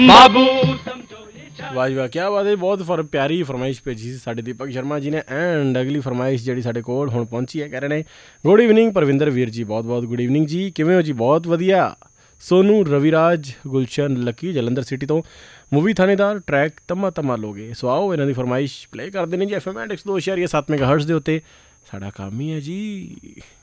ਬਾਬੂ ਵਾਹ ਜੀ ਵਾਹ, ਕਿਆ ਬਾਤ ਹੈ। ਬਹੁਤ ਪਿਆਰੀ ਫਰਮਾਇਸ਼ ਭੇਜੀ ਸੀ ਸਾਡੇ ਦੀਪਕ ਸ਼ਰਮਾ ਜੀ ਨੇ। ਐਂਡ ਅਗਲੀ ਫਰਮਾਇਸ਼ ਜਿਹੜੀ ਸਾਡੇ ਕੋਲ ਹੁਣ ਪਹੁੰਚੀ ਹੈ, ਕਹਿ ਰਹੇ ਨੇ ਗੁੱਡ ਈਵਨਿੰਗ ਪਰਵਿੰਦਰ ਵੀਰ ਜੀ। ਬਹੁਤ ਬਹੁਤ ਗੁੱਡ ਈਵਨਿੰਗ ਜੀ, ਕਿਵੇਂ ਹੋ ਜੀ? ਬਹੁਤ ਵਧੀਆ। ਸੋਨੂ ਰਵੀਰਾਜ ਗੁਲਸ਼ਨ ਲੱਕੀ ਜਲੰਧਰ ਸਿਟੀ ਤੋਂ, ਮੂਵੀ ਥਾਣੇਦਾਰ ਟਰੈਕ ਤਮਾ ਤਮਾ ਲੋਗੇ। ਸੋ ਆਓ ਇਹਨਾਂ ਦੀ ਫਰਮਾਇਸ਼ ਪਲੇ ਕਰਦੇ ਨੇ ਜੀ FM 102.7 ਮੈਗਾਹਰਟਜ਼ ਦੇ ਉੱਤੇ। ਸਾਡਾ ਕੰਮ ਹੀ ਹੈ ਜੀ